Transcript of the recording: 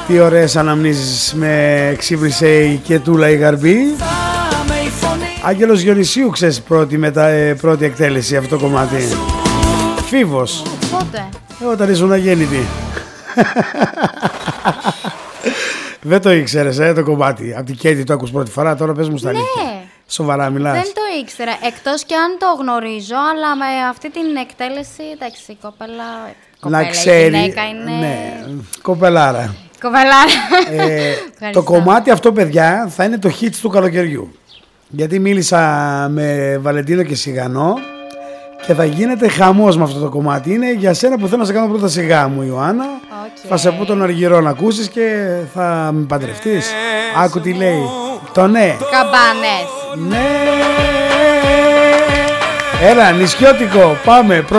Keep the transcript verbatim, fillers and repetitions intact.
Τι ωραίες αναμνήσεις με ξύπνησε η Κετούλα η Γαρμπή. Άγγελος Διονυσίου, ξέρεις, πρώτη, μετα, ε, πρώτη εκτέλεση αυτό το κομμάτι. Φίβος. Πότε? Ε, όταν ήσουν αγέννητη. Δεν το ήξερες, ε, το κομμάτι. Από την Κέτη το ακούς πρώτη φορά, τώρα πες μου στα αλήθεια. Ναι. Σοβαρά μιλάς? Δεν το ήξερα, εκτός και αν το γνωρίζω, αλλά με αυτή την εκτέλεση, εντάξει, η κοπέλα... Να ξέρει, η γυναίκα είναι... ναι, κοπελάρα. Κοπελάρα. Ε, το κομμάτι αυτό, παιδιά, θα είναι το hits του καλοκαιριού. Γιατί μίλησα με Βαλεντίνο και Σιγανό και θα γίνεται χαμός με αυτό το κομμάτι. Είναι για σένα που θέλω να σε κάνω πρώτα σιγά μου, Ιωάννα. Okay. Θα σε πω τον Αργυρό να ακούσεις και θα με παντρευτείς. Άκου τι λέει. Το ναι. Καμπάνες. Ναι. Έλα, νησιώτικο, πάμε.